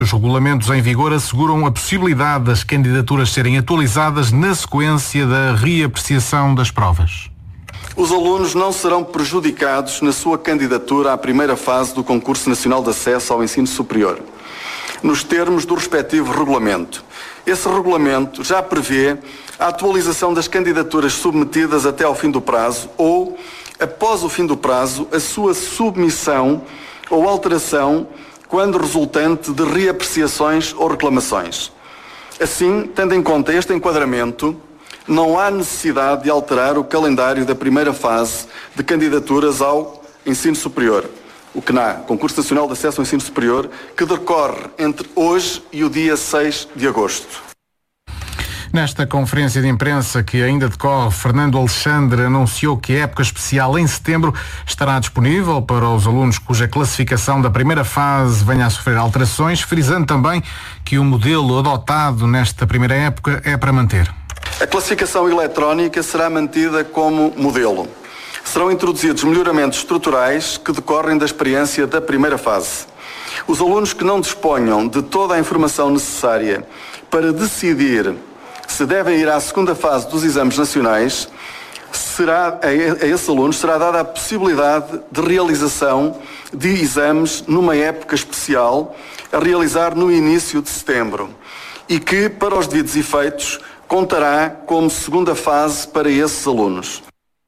Os regulamentos em vigor asseguram a possibilidade das candidaturas serem atualizadas na sequência da reapreciação das provas. Os alunos não serão prejudicados na sua candidatura à primeira fase do Concurso Nacional de Acesso ao Ensino Superior, nos termos do respectivo regulamento. Esse regulamento já prevê a atualização das candidaturas submetidas até ao fim do prazo ou, após o fim do prazo, a sua submissão ou alteração quando resultante de reapreciações ou reclamações. Assim, tendo em conta este enquadramento, não há necessidade de alterar o calendário da primeira fase de candidaturas ao ensino superior, o CNA, Concurso Nacional de Acesso ao Ensino Superior, que decorre entre hoje e o dia 6 de agosto. Nesta conferência de imprensa que ainda decorre, Fernando Alexandre anunciou que a época especial em setembro estará disponível para os alunos cuja classificação da primeira fase venha a sofrer alterações, frisando também que o modelo adotado nesta primeira época é para manter. A classificação eletrónica será mantida como modelo. Serão introduzidos melhoramentos estruturais que decorrem da experiência da primeira fase. Os alunos que não disponham de toda a informação necessária para decidir se devem ir à segunda fase dos exames nacionais, a esses alunos será dada a possibilidade de realização de exames numa época especial a realizar no início de setembro e que, para os devidos efeitos, contará como segunda fase para esses alunos.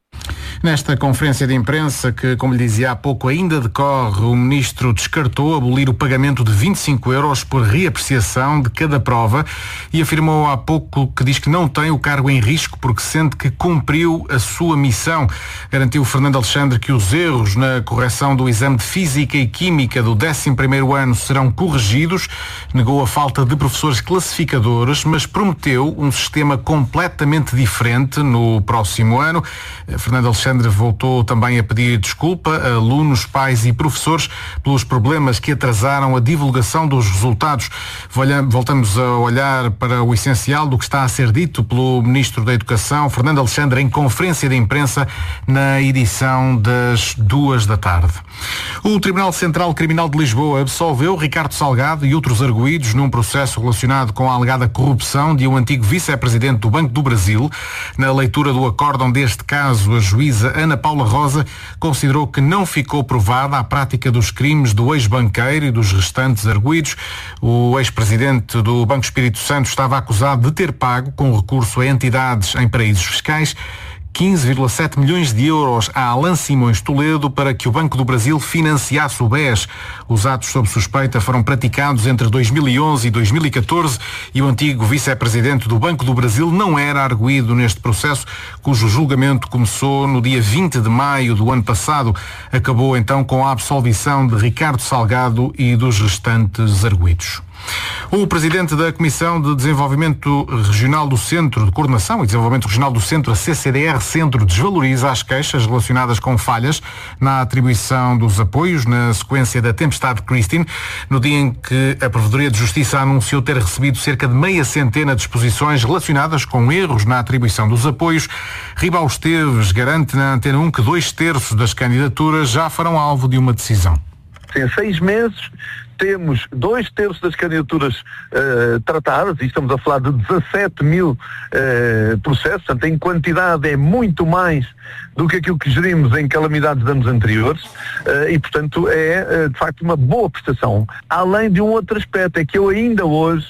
Nesta conferência de imprensa, que, como lhe dizia há pouco, ainda decorre, o Ministro descartou abolir o pagamento de 25 euros por reapreciação de cada prova e afirmou há pouco que diz que não tem o cargo em risco porque sente que cumpriu a sua missão. Garantiu Fernando Alexandre que os erros na correção do exame de Física e Química do 11º ano serão corrigidos, negou a falta de professores classificadores, mas prometeu um sistema completamente diferente no próximo ano. Fernando Alexandre voltou também a pedir desculpa a alunos, pais e professores pelos problemas que atrasaram a divulgação dos resultados. Voltamos a olhar para o essencial do que está a ser dito pelo Ministro da Educação, Fernando Alexandre, em conferência de imprensa na edição das 14h. O Tribunal Central Criminal de Lisboa absolveu Ricardo Salgado e outros arguidos num processo relacionado com a alegada corrupção de um antigo vice-presidente do Banco do Brasil. Na leitura do acórdão deste caso, a juíza Ana Paula Rosa considerou que não ficou provada a prática dos crimes do ex-banqueiro e dos restantes arguidos. O ex-presidente do Banco Espírito Santo estava acusado de ter pago, com recurso a entidades em paraísos fiscais, 15,7 milhões de euros a Alan Simões Toledo para que o Banco do Brasil financiasse o BES. Os atos sob suspeita foram praticados entre 2011 e 2014 e o antigo vice-presidente do Banco do Brasil não era arguido neste processo, cujo julgamento começou no dia 20 de maio do ano passado. Acabou então com a absolvição de Ricardo Salgado e dos restantes arguidos. O presidente da Comissão de Desenvolvimento Regional do Centro de Coordenação e Desenvolvimento Regional do Centro, a CCDR Centro, desvaloriza as queixas relacionadas com falhas na atribuição dos apoios na sequência da tempestade Christine, no dia em que a Provedoria de Justiça anunciou ter recebido cerca de meia centena de exposições relacionadas com erros na atribuição dos apoios. Ribal Esteves garante na Antena 1 que 2/3 das candidaturas já farão alvo de uma decisão. Em 6 meses temos 2/3 das candidaturas tratadas, e estamos a falar de 17 mil processos, portanto em quantidade é muito mais do que aquilo que gerimos em calamidades de anos anteriores, e portanto é de facto uma boa prestação. Além de um outro aspecto, é que eu ainda hoje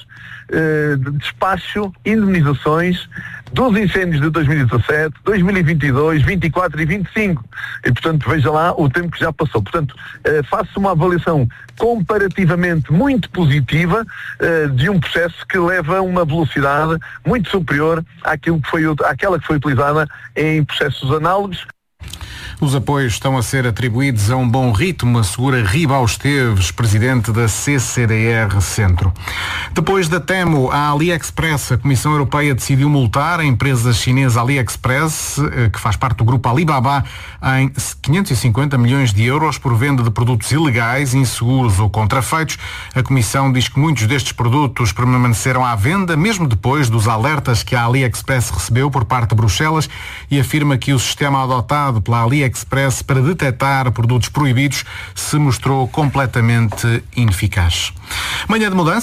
despacho indemnizações dos incêndios de 2017, 2022, 24 e 25. E, portanto, veja lá o tempo que já passou. Portanto, faço uma avaliação comparativamente muito positiva de um processo que leva a uma velocidade muito superior àquela que foi utilizada em processos análogos. Os apoios estão a ser atribuídos a um bom ritmo, assegura Ribal Esteves, presidente da CCDR Centro. Depois da Temu, a AliExpress, a Comissão Europeia decidiu multar a empresa chinesa AliExpress, que faz parte do grupo Alibaba, em 550 milhões de euros por venda de produtos ilegais, inseguros ou contrafeitos. A Comissão diz que muitos destes produtos permaneceram à venda, mesmo depois dos alertas que a AliExpress recebeu por parte de Bruxelas, e afirma que o sistema adotado pela AliExpress AliExpress para detectar produtos proibidos se mostrou completamente ineficaz. Manhã de mudança.